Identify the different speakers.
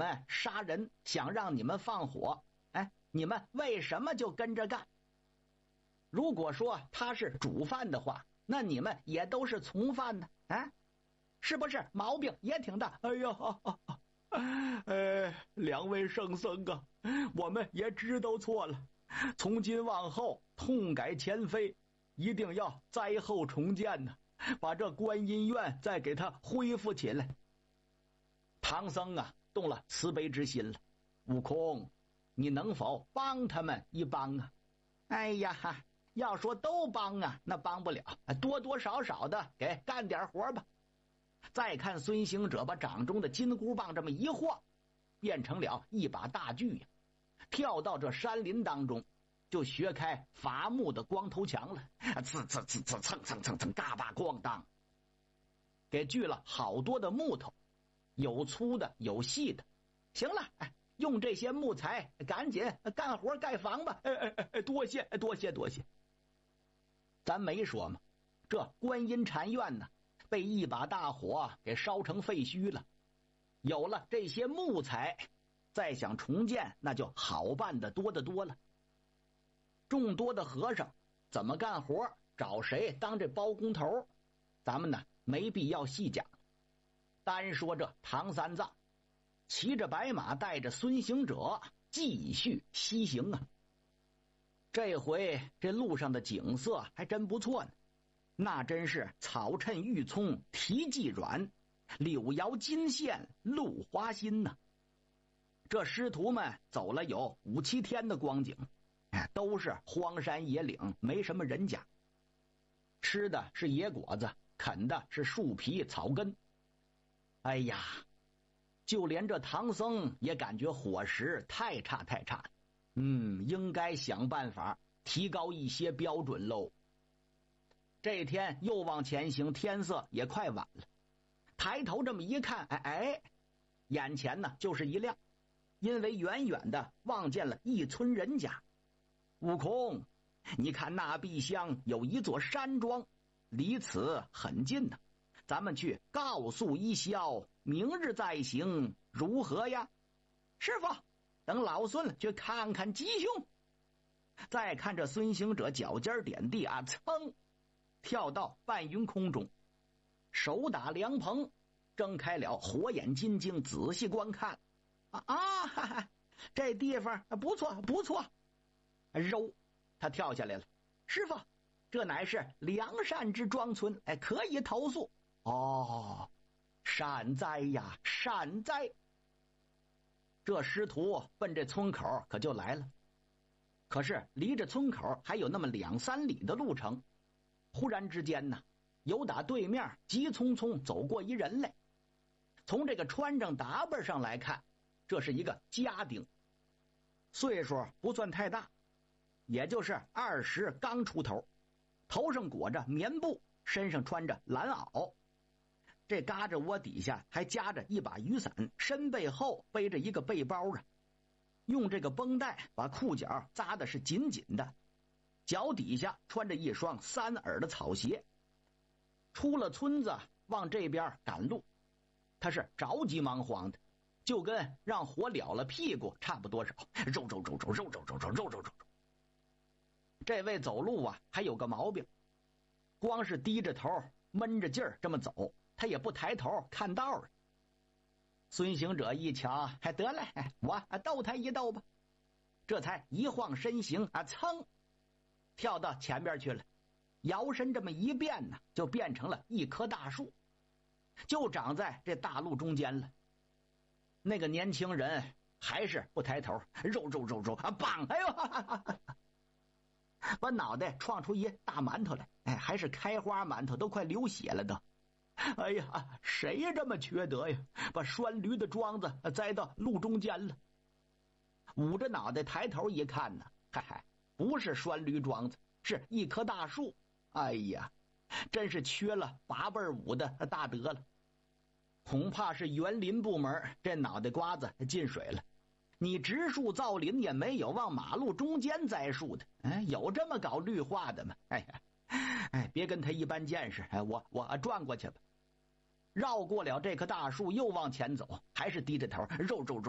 Speaker 1: 们杀人，想让你们放火，你们为什么就跟着干？如果说他是主犯的话，那你们也都是从犯呢，是不是毛病也挺大？
Speaker 2: 哎呀，两位圣僧啊，我们也知道错了，从今往后痛改前非，一定要灾后重建呢，把这观音院再给它恢复起来。
Speaker 1: 唐僧啊，动了慈悲之心了。悟空，你能否帮他们一帮啊？哎呀，要说都帮啊，那帮不了，多多少少的给干点活吧。再看孙行者把掌中的金箍棒这么一晃，变成了一把大锯呀，跳到这山林当中，就学开伐木的光头强了，呲呲呲呲蹭蹭蹭蹭，嘎巴咣当，给锯了好多的木头，有粗的有细的。行了，用这些木材赶紧干活盖房吧。
Speaker 2: 多谢多谢多谢。
Speaker 1: 咱没说嘛，这观音禅院呢，被一把大火给烧成废墟了。有了这些木材，再想重建那就好办得多得多了。众多的和尚怎么干活，找谁当这包工头，咱们呢没必要细讲。单说这唐三藏骑着白马，带着孙行者继续西行啊。这回这路上的景色还真不错呢，那真是草衬玉葱蹄迹软，柳摇金线露花心呐。这师徒们走了有5、7天的光景，都是荒山野岭，没什么人家，吃的是野果子，啃的是树皮草根。哎呀，就连这唐僧也感觉伙食太差了，应该想办法提高一些标准喽。这天又往前行，天色也快晚了。抬头这么一看，眼前呢就是一亮，因为远远的望见了一村人家。悟空，你看那壁厢有一座山庄，离此很近呢，咱们去告诉一宵，明日再行，如何呀？师傅，等老孙去看看吉凶。再看这孙行者脚尖点地啊，噌跳到半云空中，手打凉棚，睁开了火眼金睛，仔细观看。这地方不错不错。肉，他跳下来了。师傅，这乃是良善之庄村，可以投宿。哦，善哉呀，善哉。这师徒奔这村口可就来了。可是离着村口还有那么2、3里的路程，忽然之间呢，有打对面急匆匆走过一人来。从这个穿着打扮上来看，这是一个家丁，岁数不算太大，也就是20刚出头，头上裹着棉布，身上穿着蓝袄，这嘎着窝底下还夹着一把雨伞，身背后背着一个背包啊，用这个绷带把裤脚扎的是紧紧的，脚底下穿着一双3耳的草鞋。出了村子往这边赶路，他是着急忙慌的，就跟让火燎了屁股差不多少，肉。这位走路啊还有个毛病，光是低着头闷着劲儿这么走，他也不抬头看道儿。孙行者一瞧，还得嘞，我逗他一逗吧。这才一晃身形噌跳到前边去了，摇身这么一变呢，就变成了一棵大树，就长在这大路中间了。那个年轻人还是不抬头，肉棒，哎呦，把脑袋撞出一大馒头来，还是开花馒头，都快流血了都。哎呀，谁这么缺德呀，把拴驴的桩子栽到路中间了。捂着脑袋抬头一看呢，不是拴驴桩子，是一棵大树。哎呀，真是缺了8辈5的大德了。恐怕是园林部门这脑袋瓜子进水了，你植树造林也没有往马路中间栽树的，有这么搞绿化的吗？别跟他一般见识，我转过去吧。绕过了这棵大树又往前走，还是低着头，肉